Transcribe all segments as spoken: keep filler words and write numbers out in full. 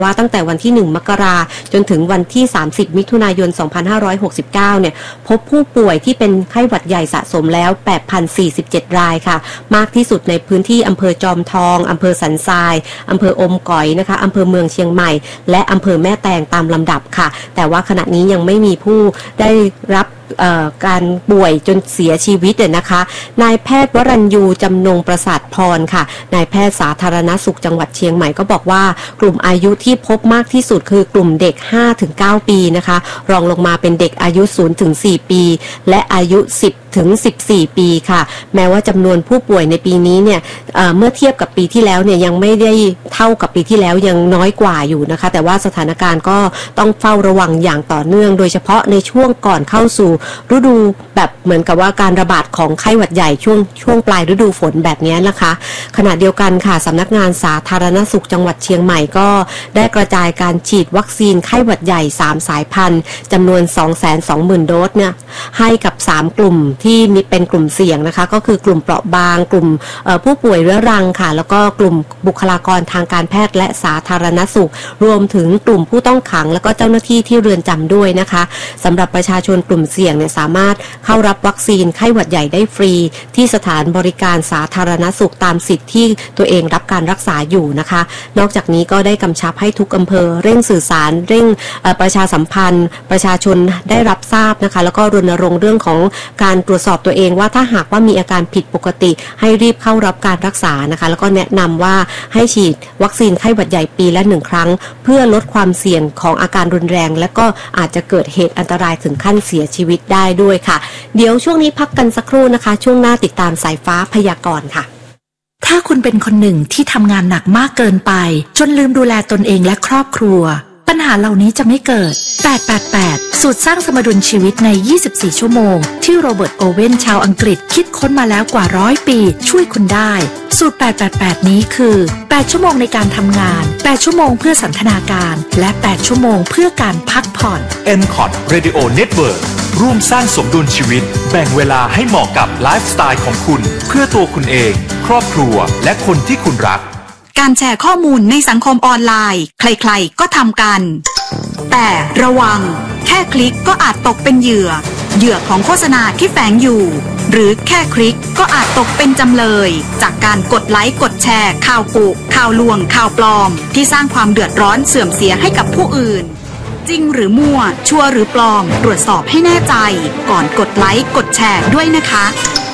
ว่าตั้งแต่วันที่หนึ่งมกราคมจนถึงวันที่สามสิบมิถุนายนสองพันห้าร้อยหกสิบเก้าเนี่ยพบผู้ป่วยที่เป็นไข้หวัดใหญ่สะสมแล้ว แปดพันสี่สิบเจ็ด รายค่ะมากที่สุดในพื้นที่อำเภอจอมทองอำเภอสันทรายอำเภออมก๋อยนะคะอำเภอเมืองเชียงใหม่และอำเภอแม่แตงตามลำดับค่ะแต่ว่าขณะนี้ยังไม่มีผู้ได้รับการป่วยจนเสียชีวิตเนี่ยนะคะนายแพทย์วรัญยูจำนงประสาทพรค่ะนายแพทย์สาธารณสุขจังหวัดเชียงใหม่ก็บอกว่ากลุ่มอายุที่พบมากที่สุดคือกลุ่มเด็ก ห้าถึงเก้า ปีนะคะรองลงมาเป็นเด็กอายุ ศูนย์ถึงสี่ ปีและอายุ สิบถึงสิบสี่ ปีค่ะแม้ว่าจำนวนผู้ป่วยในปีนี้เนี่ย เ, เมื่อเทียบกับปีที่แล้วเนี่ยยังไม่ได้เท่ากับปีที่แล้วยังน้อยกว่าอยู่นะคะแต่ว่าสถานการณ์ก็ต้องเฝ้าระวังอย่างต่อเนื่องโดยเฉพาะในช่วงก่อนเข้าสู่ฤดูแบบเหมือนกับว่าการระบาดของไข้หวัดใหญ่ช่วงช่วงปลายฤดูฝนแบบนี้นะคะขณะเดียวกันค่ะสำนักงานสาธารณสุขจังหวัดเชียงใหม่ก็ได้กระจายการฉีดวัคซีนไข้หวัดใหญ่สามสายพันธุ์จำนวน สองแสนสองหมื่น โดสเนี่ยให้กับสามกลุ่มที่มีเป็นกลุ่มเสี่ยงนะคะก็คือกลุ่มเปราะบางกลุ่มผู้ป่วยเรื้อรังค่ะแล้วก็กลุ่มบุคลากรทางการแพทย์และสาธารณสุขรวมถึงกลุ่มผู้ต้องขังแล้วก็เจ้าหน้าที่ที่เรือนจำด้วยนะคะสำหรับประชาชนกลุ่มเสี่ยงเนี่ยสามารถเข้ารับวัคซีนไข้หวัดใหญ่ได้ฟรีที่สถานบริการสาธารณสุขตามสิทธิ์ที่ตัวเองรับการรักษาอยู่นะคะนอกจากนี้ก็ได้กำชับให้ทุกอำเภอเร่งสื่อสารเร่งประชาสัมพันธ์ประชาชนได้รับทราบนะคะแล้วก็รณรงค์เรื่องของการตรวจสอบตัวเองว่าถ้าหากว่ามีอาการผิดปกติให้รีบเข้ารับการรักษานะคะแล้วก็แนะนำว่าให้ฉีดวัคซีนไข้หวัดใหญ่ปีละหนึ่งครั้งเพื่อลดความเสี่ยงของอาการรุนแรงและก็อาจจะเกิดเหตุอันตรายถึงขั้นเสียชีวิตได้ด้วยค่ะเดี๋ยวช่วงนี้พักกันสักครู่นะคะช่วงหน้าติดตามสายฟ้าพยากรณ์ค่ะถ้าคุณเป็นคนหนึ่งที่ทำงานหนักมากเกินไปจนลืมดูแลตนเองและครอบครัวปัญหาเหล่านี้จะไม่เกิดแปด แปด แปดสูตรสร้างสมดุลชีวิตในยี่สิบสี่ชั่วโมงที่โรเบิร์ตโอเว่นชาวอังกฤษคิดค้นมาแล้วกว่าร้อยปีช่วยคุณได้สูตรแปด แปด แปดนี้คือแปดชั่วโมงในการทำงานแปดชั่วโมงเพื่อสันทนาการและแปดชั่วโมงเพื่อการพักผ่อนเอ็ม คอท Radio Network ร่วมสร้างสมดุลชีวิตแบ่งเวลาให้เหมาะกับไลฟ์สไตล์ของคุณเพื่อตัวคุณเองครอบครัวและคนที่คุณรักการแชร์ข้อมูลในสังคมออนไลน์ใครๆก็ทำกันแต่ระวังแค่คลิกก็อาจตกเป็นเหยื่อเหยื่อของโฆษณาที่แฝงอยู่หรือแค่คลิกก็อาจตกเป็นจำเลยจากการกดไลค์กดแชร์ข่าวกุข่าวลวงข่าวปลอมที่สร้างความเดือดร้อนเสื่อมเสียให้กับผู้อื่นจริงหรือมั่วชัวร์หรือปลอมตรวจสอบให้แน่ใจก่อนกดไลค์กดแชร์ด้วยนะคะ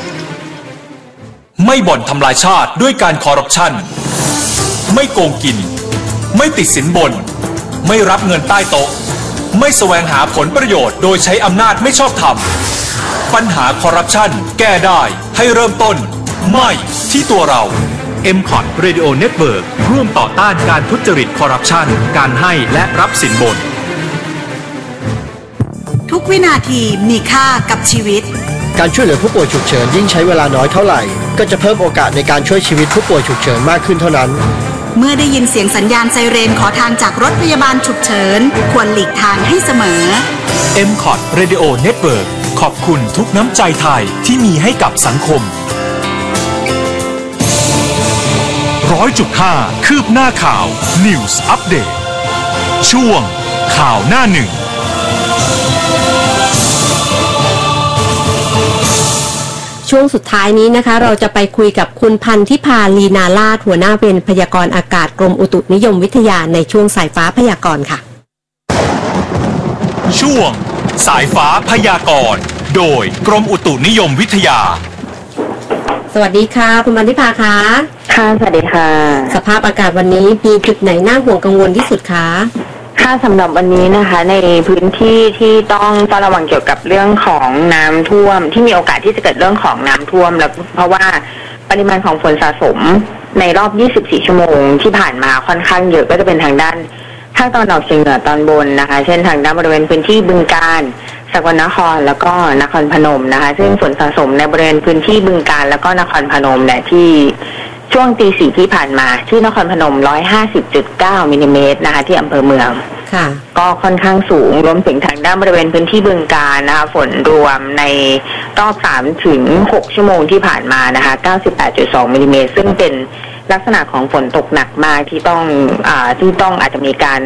ไม่บ่อนทำลายชาติด้วยการคอร์รัปชันไม่โกงกินไม่ติดสินบนไม่รับเงินใต้โต๊ะไม่แสวงหาผลประโยชน์โดยใช้อำนาจไม่ชอบธรรมปัญหาคอร์รัปชันแก้ได้ให้เริ่มต้นไม่ที่ตัวเรา เอ็ม คอท Radio Network ร่วมต่อต้านการทุจริตคอร์รัปชันการให้และรับสินบนทุกวินาทีมีค่ากับชีวิตการช่วยเหลือผู้ป่วยฉุกเฉินยิ่งใช้เวลาน้อยเท่าไหร่ก็จะเพิ่มโอกาสในการช่วยชีวิตผู้ป่วยฉุกเฉินมากขึ้นเท่านั้นเมื่อได้ยินเสียงสัญญาณไซเรนขอทางจากรถพยาบาลฉุกเฉินควรหลีกทางให้เสมอเอ็ม คอท Radio Network ขอบคุณทุกน้ำใจไทยที่มีให้กับสังคม ร้อยจุดห้า คืบหน้าข่าว News Update ช่วงข่าวหน้าหนึ่งช่วงสุดท้ายนี้นะคะเราจะไปคุยกับคุณพันธิพาลีนาลาศหัวหน้าเวรพยากรณ์อากาศกรมอุตุนิยมวิทยาในช่วงสายฟ้าพยากรณ์ค่ะช่วงสายฟ้าพยากรณ์โดยกรมอุตุนิยมวิทยาสวัสดีค่ะคุณพันธิพาคะค่ะสวัสดีค่ะสภาพอากาศวันนี้มีจุดไหนน่าห่วงกังวลที่สุดคะค่ะสำหรับวันนี้นะคะในพื้นที่ที่ต้องต้องระวังเกี่ยวกับเรื่องของน้ำท่วมที่มีโอกาสที่จะเกิดเรื่องของน้ำท่วมแล้วเพราะว่าปริมาณของฝนสะสมในรอบยี่สิบสี่ชั่วโมงที่ผ่านมาค่อนข้างเยอะก็จะเป็นทางด้านภาคตะวันออกเฉียงเหนือตอนบนนะคะเช่นทางด้านบริเวณพื้นที่บึงกาฬสกลนครแล้วก็นครพนมนะคะซึ่งฝนสะสมในบริเวณพื้นที่บึงกาฬแล้วก็นครพนมเนี่ยที่ช่วงตีสี่ที่ผ่านมาที่นครพนม หนึ่งร้อยห้าสิบจุดเก้า มิลลิเมตรนะคะที่อำเภอเมืองก็ค่อนข้างสูงรวมถึงทางด้านบริเวณพื้นที่บึงกาฬนะคะฝนรวมในรอบสามถึงหกชั่วโมงที่ผ่านมานะคะ เก้าสิบแปดจุดสอง มิลลิเมตรซึ่งเป็นลักษณะของฝนตกหนักมากที่ต้องอ่าที่ต้องอาจจะมีการ